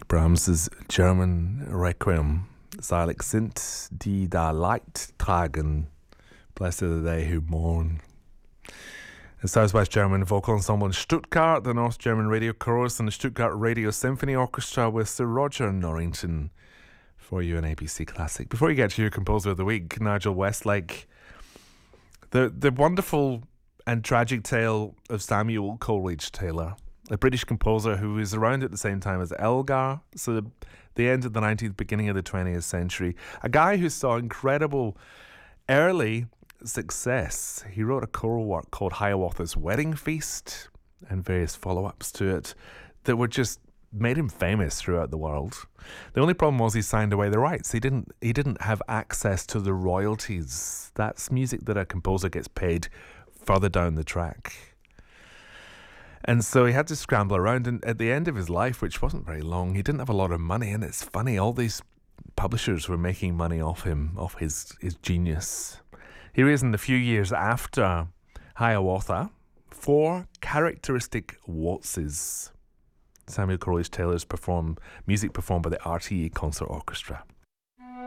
Brahms's German Requiem. Seilig sind die da Leid tragen. Blessed are they who mourn. The Southwest German Vocal Ensemble in Stuttgart, the North German Radio Chorus and the Stuttgart Radio Symphony Orchestra with Sir Roger Norrington for you, an ABC Classic. Before you get to your Composer of the Week, Nigel Westlake, the wonderful and tragic tale of Samuel Coleridge Taylor, a British composer who was around at the same time as Elgar, so the end of the 19th, beginning of the 20th century. A guy who saw incredible early success. He wrote a choral work called Hiawatha's Wedding Feast and various follow-ups to it that were just made him famous throughout the world. The only problem was he signed away the rights. He didn't have access to the royalties. That's music that a composer gets paid further down the track. And so he had to scramble around, and at the end of his life, which wasn't very long, he didn't have a lot of money. And it's funny, all these publishers were making money off him, off his genius. Here he is in the few years after Hiawatha, 4 characteristic waltzes. Samuel Coleridge Taylor's music performed by the RTE Concert Orchestra.